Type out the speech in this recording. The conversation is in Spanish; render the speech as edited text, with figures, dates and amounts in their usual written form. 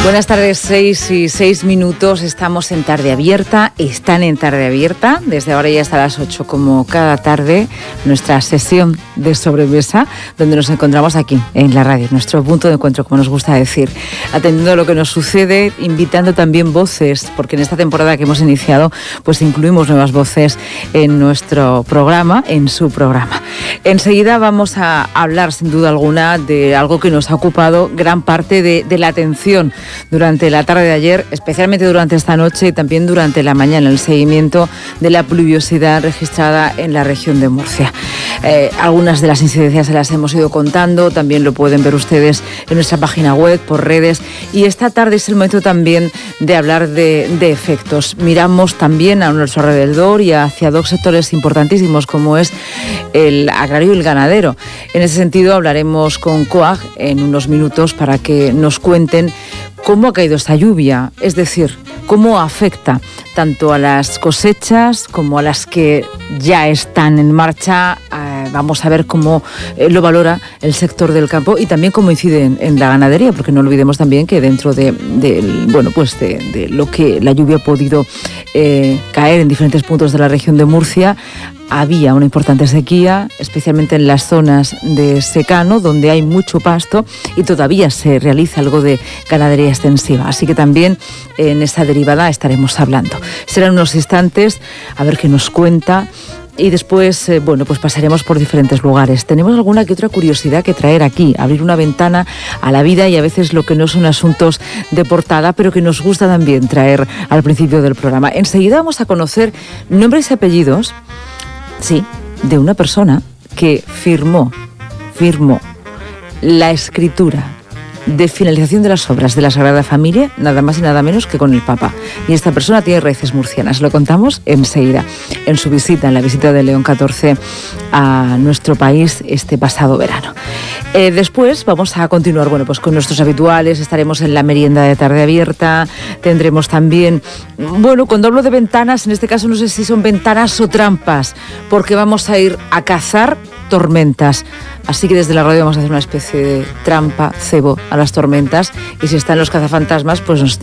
Buenas tardes, 6:06. Estamos en Tarde Abierta, están en Tarde Abierta, desde ahora ya hasta las 8, como cada tarde, nuestra sesión de sobremesa, donde nos encontramos aquí, en la radio, nuestro punto de encuentro, como nos gusta decir, atendiendo a lo que nos sucede, invitando también voces, porque en esta temporada que hemos iniciado, pues incluimos nuevas voces en nuestro programa, en su programa. Enseguida vamos a hablar, sin duda alguna, de algo que nos ha ocupado gran parte de la atención durante la tarde de ayer, especialmente durante esta noche y también durante la mañana, el seguimiento de la pluviosidad registrada en la región de Murcia. Algunas de las incidencias se las hemos ido contando, también lo pueden ver ustedes en nuestra página web, por redes, y esta tarde es el momento también de hablar de efectos. Miramos también a nuestro alrededor y hacia dos sectores importantísimos, como es el agrario y el ganadero. En ese sentido hablaremos con COAG en unos minutos para que nos cuenten cómo ha caído esta lluvia, es decir, cómo afecta tanto a las cosechas como a las que ya están en marcha. Vamos a ver cómo lo valora el sector del campo y también cómo incide en la ganadería, porque no olvidemos también que dentro de lo que la lluvia ha podido caer en diferentes puntos de la región de Murcia, había una importante sequía, especialmente en las zonas de secano, donde hay mucho pasto y todavía se realiza algo de ganadería extensiva. Así que también en esa derivada estaremos hablando. Serán unos instantes, a ver qué nos cuenta. Y después, pues pasaremos por diferentes lugares. Tenemos alguna que otra curiosidad que traer aquí, abrir una ventana a la vida y a veces lo que no son asuntos de portada, pero que nos gusta también traer al principio del programa. Enseguida vamos a conocer nombres y apellidos, sí, de una persona que firmó la escritura de finalización de las obras de la Sagrada Familia, nada más y nada menos que con el Papa. Y esta persona tiene raíces murcianas, lo contamos enseguida, en su visita, en la visita de León XIV a nuestro país este pasado verano. Después vamos a continuar, pues con nuestros habituales, estaremos en la merienda de Tarde Abierta, tendremos también, cuando hablo de ventanas, en este caso no sé si son ventanas o trampas, porque vamos a ir a cazar tormentas. Así que desde la radio vamos a hacer una especie de trampa, cebo a las tormentas, y si están los cazafantasmas, pues nos